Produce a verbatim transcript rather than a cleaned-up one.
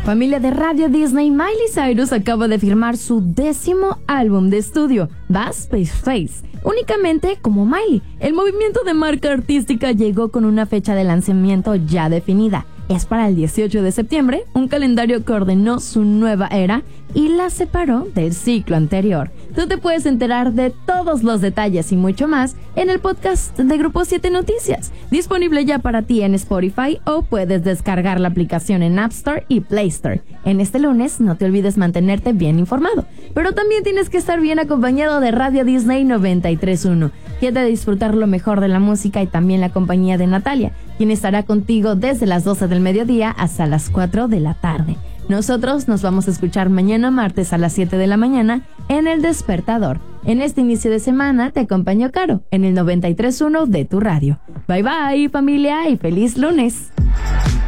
Familia de Radio Disney, Miley Cyrus acaba de firmar su décimo álbum de estudio, The Space Face, únicamente como Miley. El movimiento de marca artística llegó con una fecha de lanzamiento ya definida. Es para el dieciocho de septiembre, un calendario que ordenó su nueva era y la separó del ciclo anterior. Tú te puedes enterar de todos los detalles y mucho más en el podcast de Grupo siete Noticias, disponible ya para ti en Spotify, o puedes descargar la aplicación en App Store y Play Store. En este lunes no te olvides mantenerte bien informado, pero también tienes que estar bien acompañado de Radio Disney noventa y tres punto uno. Queda disfrutar lo mejor de la música y también la compañía de Natalia, quien estará contigo desde las doce del mediodía hasta las cuatro de la tarde. Nosotros nos vamos a escuchar mañana martes a las siete de la mañana en El Despertador. En este inicio de semana te acompañó Caro en el noventa y tres punto uno de tu radio. Bye bye, familia, y feliz lunes.